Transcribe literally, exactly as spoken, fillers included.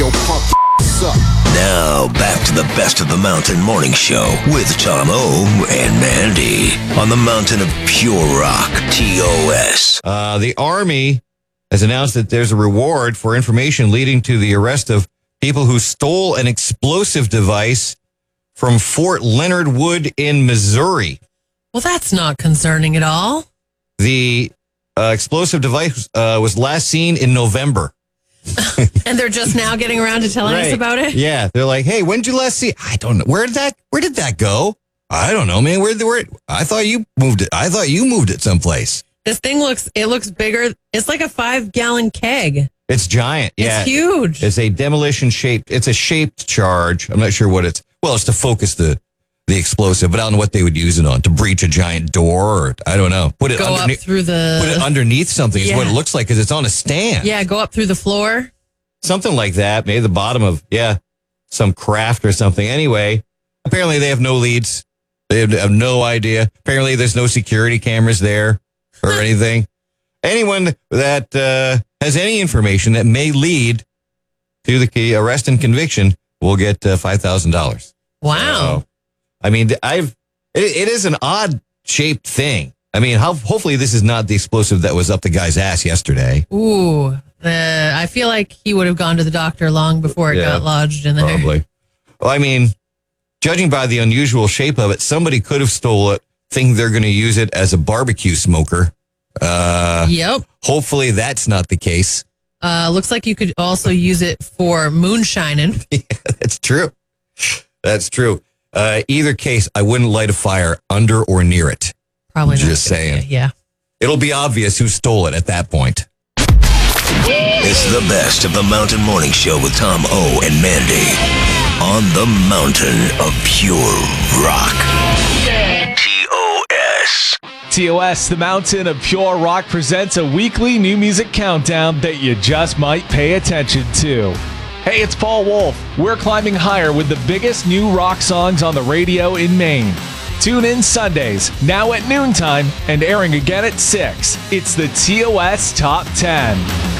Yo, pump up. Now, back to the Best of the Mountain Morning Show with Tom O and Mandy on the Mountain of Pure Rock, T O S. Uh, the Army has announced that there's a reward for information leading to the arrest of people who stole an explosive device from Fort Leonard Wood in Missouri. Well, that's not concerning at all. The uh, explosive device uh, was last seen in November. And they're just now getting around to telling Right. us about it? Yeah, they're like, "Hey, when did you last see it?" I don't know. Where did that Where did that go? I don't know, man. Where did where? I thought you moved it. I thought you moved it someplace. This thing looks, it looks bigger. It's like a five gallon keg. It's giant. Yeah, It's huge. It's a demolition shaped. It's a shaped charge. I'm not sure what it's. Well, it's to focus the the explosive, but I don't know what they would use it on, to breach a giant door, or I don't know. Put it Go up underneath. through the... Put it underneath something is Yeah. what it looks like because it's on a stand. Yeah, go up through the floor. Something like that. Maybe the bottom of, yeah, some craft or something. Anyway, apparently they have no leads. They have, have no idea. Apparently there's no security cameras there or anything. Anyone that uh, has any information that may lead to the arrest and conviction will get uh, five thousand dollars. Wow. So, I mean, I've it, it is an odd shaped thing. I mean, how hopefully this is not the explosive that was up the guy's ass yesterday. Ooh. Uh, I feel like he would have gone to the doctor long before it Yeah, got lodged in there. Probably. Well, I mean, judging by the unusual shape of it, somebody could have stole it, thinking they're going to use it as a barbecue smoker. Uh, Yep. Hopefully that's not the case. Uh, looks like you could also use it for moonshining. Yeah, that's true. That's true. Uh, either case, I wouldn't light a fire under or near it. Probably not. Just a good saying. idea. Yeah. It'll be obvious who stole it at that point. It's the Best of the Mountain Morning Show with Tom O and Mandy on the Mountain of Pure Rock, T O S. T O S, the Mountain of Pure Rock, presents a weekly new music countdown that you just might pay attention to. Hey, it's Paul Wolf. We're climbing higher with the biggest new rock songs on the radio in Maine. Tune in Sundays, now at noontime, and airing again at six. It's the T O S Top ten.